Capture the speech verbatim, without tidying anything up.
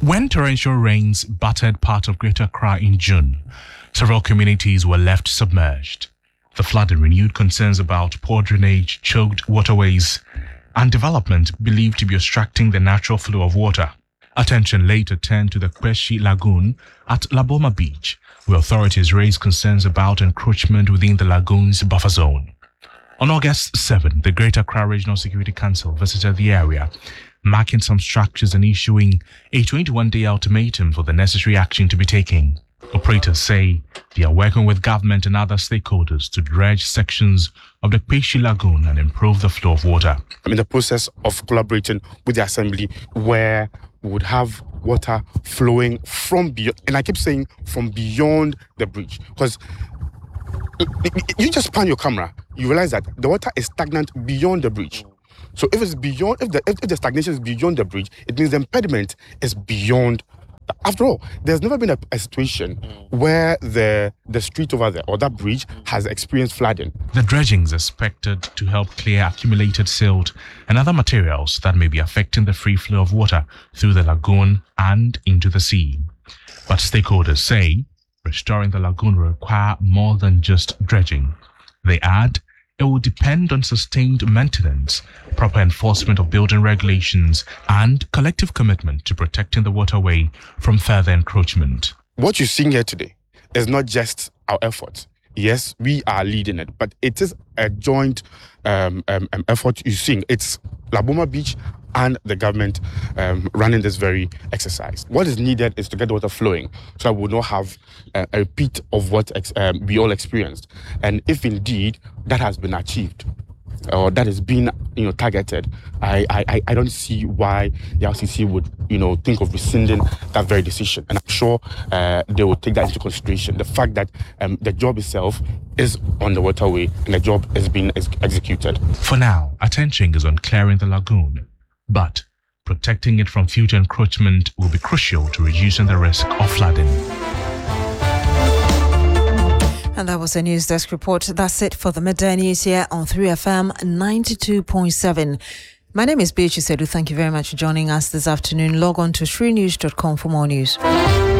When torrential rains battered part of Greater Accra in June, several communities were left submerged. The flooding renewed concerns about poor drainage, choked waterways, and development believed to be obstructing the natural flow of water. Attention later turned to the Kweshi Lagoon at Laboma Beach, where authorities raised concerns about encroachment within the lagoon's buffer zone. On August seventh, the Greater Accra Regional Security Council visited the area, marking some structures and issuing a twenty-one day ultimatum for the necessary action to be taken. Operators say they are working with government and other stakeholders to dredge sections of the Kweshi Lagoon and improve the flow of water. I'm in the process of collaborating with the Assembly where we would have water flowing from beyond, and I keep saying from beyond the bridge, because you just pan your camera, you realize that the water is stagnant beyond the bridge. So if it's beyond, if the if, if the stagnation is beyond the bridge, it means the impediment is beyond. After all, there's never been a, a situation where the the street over there or that bridge has experienced flooding. The dredging is expected to help clear accumulated silt and other materials that may be affecting the free flow of water through the lagoon and into the sea. But stakeholders say restoring the lagoon will require more than just dredging. They add it will depend on sustained maintenance, proper enforcement of building regulations, and collective commitment to protecting the waterway from further encroachment. What you're seeing here today is not just our efforts. Yes, we are leading it, but it is a joint um, um, um, effort you're seeing. It's Laboma Beach and the government um, running this very exercise. What is needed is to get the water flowing so that we will not have uh, a repeat of what ex- um, we all experienced. And if indeed that has been achieved, or that is being, you know, targeted, I, I, I don't see why the L C C would, you know, think of rescinding that very decision. And I'm sure uh, they will take that into consideration. The fact that um, the job itself is on the waterway and the job is being ex- executed. For now, attention is on clearing the lagoon, but protecting it from future encroachment will be crucial to reducing the risk of flooding. And that was a News Desk report. That's it for the midday news here on three F M ninety-two point seven. My name is Beatrice Edu. Thank you very much for joining us this afternoon. Log on to sri news dot com for more news.